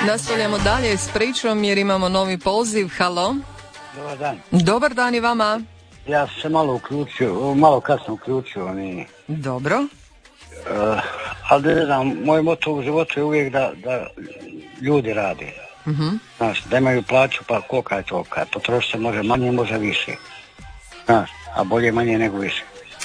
Nastavljamo dalje s pričom jer imamo novi poziv. Halo. Dobar dan. Dobar dan i vama. Ja sam se malo kasno uključio. Dobro. Ali ne znam, moj moto u životu je uvijek da ljudi rade. Znaš, da imaju plaću, pa kolika je to, kad potroši se može manje, može više. Znaš, a bolje manje nego više.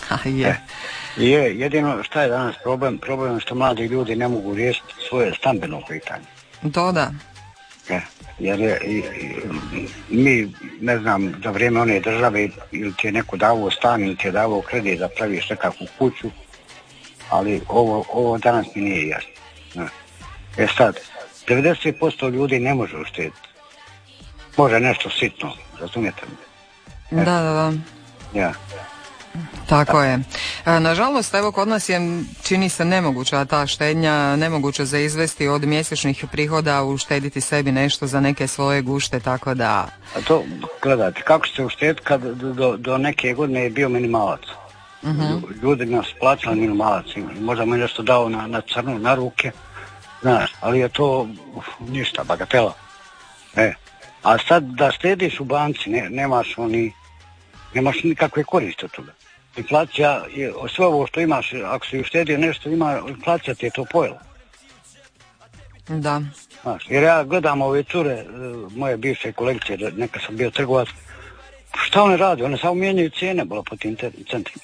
Jedino šta je danas problem je što mladi ljudi ne mogu riješiti svoje stambeno pitanje. To da. Jer mi, ne znam, za vrijeme one države ili ti je neko davao stan ili ti je davao kredit da praviš nekakvu kuću, ali ovo danas mi nije jasno. Sad, 90% ljudi ne može uštediti. Može nešto sitno, razumijete me? Da. Ja. Tako je. Nažalost, evo kod nas je, čini se nemoguća ta štednja, nemoguće za izvesti od mjesečnih prihoda, uštediti sebi nešto za neke svoje gušte, tako da... A to, gledajte, kako ćete uštediti kad do neke godine je bio minimalac? Ljudi nas plaćali minimalac, možda mu je nešto dao na crnu, na ruke, znaš, ali je to ništa, bagatela. A sad da štediš u banci, nemaš nikakve koriste od toga. Inflacija, sve ovo što imaš, ako si uštedio nešto, inflacija ti je to pojela. Da. Znaš, jer ja gledam ove cure, moje bivše kolegice, neka sam bio trgovac, šta one rade? One samo mijenjaju cijene po tim centrima.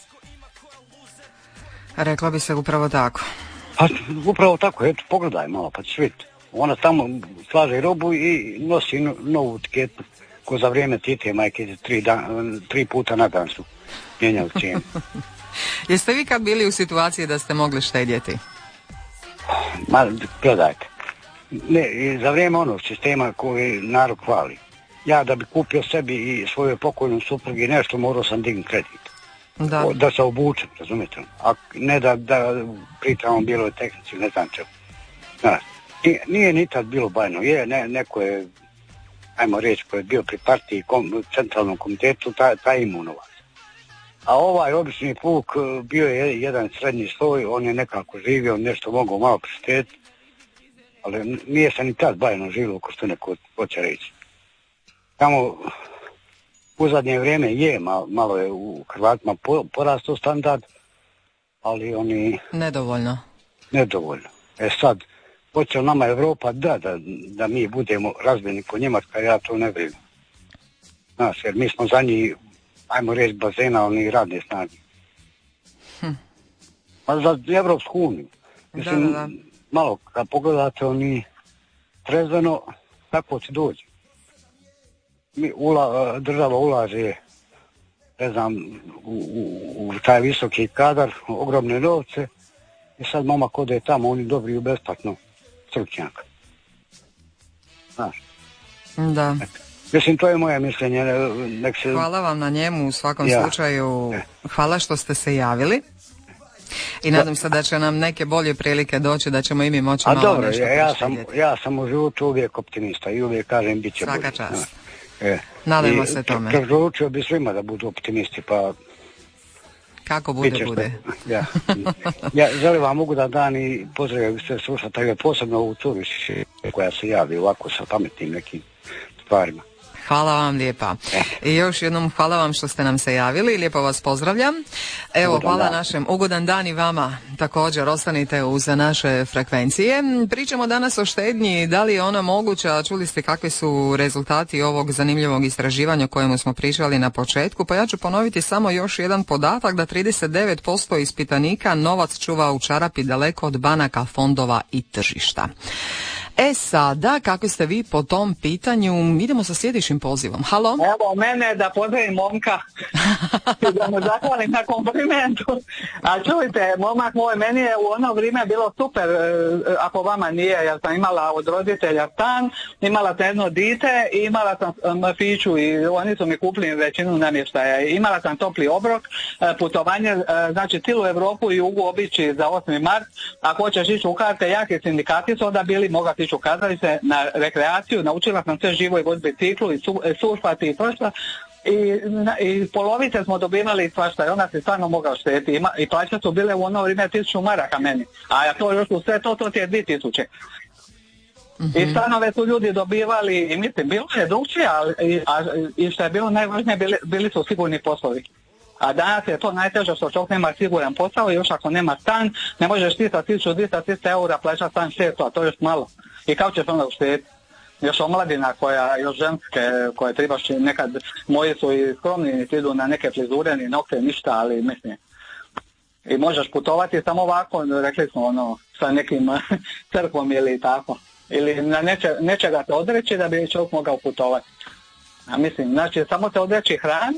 Rekla bi se upravo tako. Pa upravo tako, eto, pogledaj malo, pa ćeš vidjeti. Ona tamo slaže robu i nosi novu tiketu, ko za vrijeme Tite majke 3 puta na dan su mijenjali cijenu. Jeste vi kad bili u situaciji da ste mogli štedjeti? Ma, gledajte. Ne, za vrijeme onog sistema koji narod hvali. Ja da bi kupio sebi i svojoj pokojnom suprugi nešto, morao sam dignuti kredit. Da se obučem, razumijete? A ne da pričamo o bijeloj tehnici, ne znam čemu. Znaš, nije ni tad bilo bajno. Neko je, ajmo reći, koji je bio pri partiji, centralnom komitetu, taj imao novac. A ovaj obični puk bio je jedan srednji sloj, on je nekako živio, nešto mogao malo prištediti, ali nije se ni tad bajno živilo, ko što neko hoće reći. Tamo u zadnje vrijeme malo je u Hrvatima porastao standard, ali oni... Nedovoljno. Sad, hoće nama Evropa da mi budemo razmjeni ko Njemačka, ja to ne vidim. Znaš, jer mi smo za njih, ajmo reći, bazena, oni radne snage. Pa za Evropsku uniju. Mislim, malo, kad pogledate, oni trezveno, tako će doći. Država ulaže, ne znam, u taj visoki kadar, ogromne novce, i sad momak ode tamo, oni dobiju besplatno stručnjaka. Znaš? Da. Mislim, to je moje mišljenje. Hvala vam na njemu, u svakom slučaju. Hvala što ste se javili. I nadam se da će nam neke bolje prilike doći, da ćemo i mi moći malo nešto prištedjeti. Ja sam u životu uvijek optimista i uvijek kažem bit će bolje. Svaka čast. Nadajmo se tome. Preporučio bi svima da budu optimisti, pa... Kako bude. Ja želim vam ugodan dan i pozdravljam sve slušatelje, posebno ovu curu koja se javi ovako sa pametnim nekim stvarima. Hvala vam lijepa. I još jednom hvala vam što ste nam se javili, lijepo vas pozdravljam. Evo, hvala našem, ugodan dan i vama. Također, ostanite uz naše frekvencije. Pričamo danas o štednji, da li je ona moguća, čuli ste kakvi su rezultati ovog zanimljivog istraživanja o kojemu smo pričali na početku, pa ja ću ponoviti samo još jedan podatak da 39% ispitanika novac čuva u čarapi daleko od banaka, fondova i tržišta. Sada, kako ste vi po tom pitanju? Idemo sa sljedećim pozivom. Halo? Evo, mene da pozdravim momka i da mu zahvalim na komplimentu. A čujte, momak moj, meni je u ono vrijeme bilo super, ako vama nije, jer sam imala od roditelja stan, imala sam jedno dite i imala sam fiću i oni su mi kupili većinu namještaja. Imala sam topli obrok, putovanje, znači cijelu Europu i Jugu obići za 8. mart. Ako hoćeš ići u karte, jaki sindikati su onda bili, moga tiču kazalište na rekreaciju, naučila sam sve živo i voziti biciklu i surfati i svašta. I polovice smo dobivali svašta i onda se stvarno mogao štediti i plaće su bile u ono vrijeme 1000 maraka meni, a ja to još u sve to ti je 2000. I stanove su ljudi dobivali i mislim, bilo je drugčije, i što je bilo najvažnije, bili su sigurni poslovi. A danas je to najteže što čovjek nema siguran posao i još ako nema stan, ne možeš ti sa 1200 eura plaćati stan 600, a to je još malo. I kako ćeš onda uštediti? Još omladina koja, još ženske koje trebaš nekad, moji su i skromni, niti idu na neke frizure, ni nokte, ništa, ali mislim. I možeš putovati samo ovako, rekli smo sa nekim crkvom ili tako. Ili na nečega se odreći da bi čovjek mogao putovati. A mislim, znači samo se odreći hrane,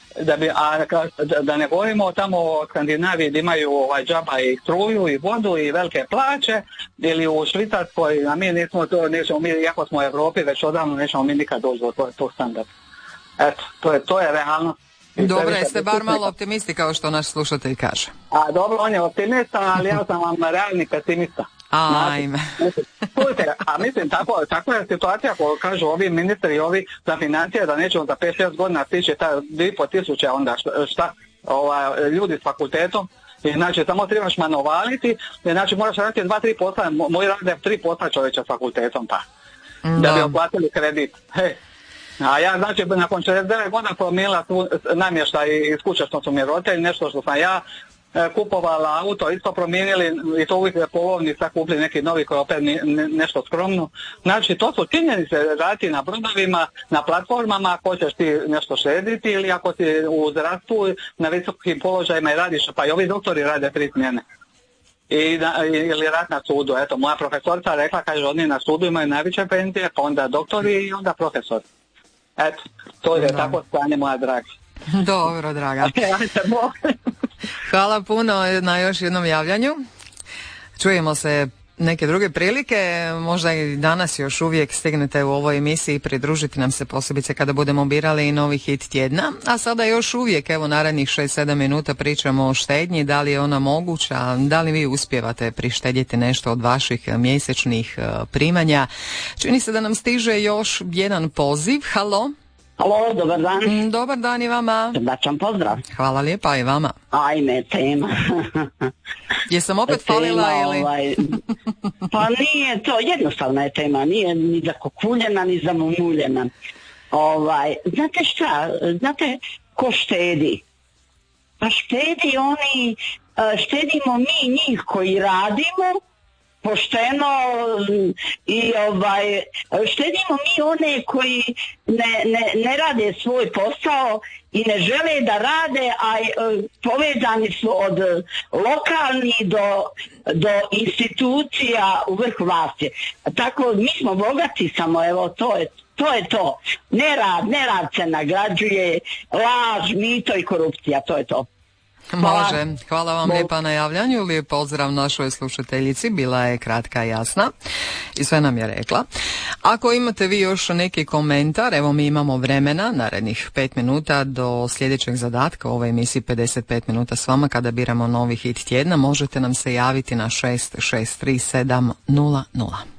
da ne govorimo tamo o Skandinaviji gdje imaju džaba i struju i vodu i velike plaće, ili u Švicarskoj, a mi nismo to, nećemo mi, iako smo u Europi, već odavno nećemo mi nikad doći do tog standarda. Eto, to je realno. Dobro, jeste bar malo optimisti kao što naš slušatelj kaže. A dobro, on je optimista, ali ja sam vam realni pesimista. Ajme. A mislim, tako je situacija ako kažu ovi ministri i ovi za financije da nećemo za 5-6 godina stići ta 2.500 onda šta ljudi s fakultetom. I znači samo trebaš manovaliti, znači moraš raditi 2-3 posla, moji rade 3 posla čovječa s fakultetom pa. Da bi oplatili kredit. A ja znači nakon 49 godina promijenila namještaj iz kuće što su mi roditelji, nešto što sam ja kupovala auto, isto promijenili i to uvijek je polovni, sad kupili neki novi koji opet nešto skromno. Znači to su činjenice, raditi na brodovima, na platformama, ako ćeš ti nešto štediti ili ako si u zdravstvu na visokim položajima i radiš, pa i ovi doktori rade 3 smjene. Ili rad na sudu, eto, moja profesorica rekla, kaže, oni na sudu imaju najveće penzije, pa onda doktori i onda profesori. Eto, to je tako stanje, moja draga. Dobro, draga. Hvala puno na još jednom javljanju. Čujemo se neke druge prilike, možda i danas još uvijek stignete u ovoj emisiji pridružiti nam se, posebice kada budemo birali novi hit tjedna. A sada još uvijek, evo narednih 6-7 minuta pričamo o štednji, da li je ona moguća, da li vi uspijevate prištedjeti nešto od vaših mjesečnih primanja. Čini se da nam stiže još jedan poziv. Halo? Halo, dobar dan. Dobar dan i vama. Srdačan pozdrav. Hvala lijepa i vama. Ajme, tema. Jesam opet falila ili? Pa nije to, jednostavna je tema, nije ni zakokuljena, ni zamumuljena. Znate šta, znate ko štedi? Pa štedimo mi njih koji radimo, pošteno i štedimo mi one koji ne rade svoj posao i ne žele da rade, a povezani su od lokalnih do institucija u vrh vlasti. Tako mi smo bogati samo, evo to je to. Nerad se nagrađuje, laž, mito i korupcija, to je to. Može. Hvala vam lijepa na javljanju. Lijep pozdrav našoj slušateljici. Bila je kratka i jasna i sve nam je rekla. Ako imate vi još neki komentar, evo mi imamo vremena, narednih 5 minuta do sljedećeg zadatka u ovoj emisiji 55 minuta s vama kada biramo novi hit tjedna. Možete nam se javiti na 663700.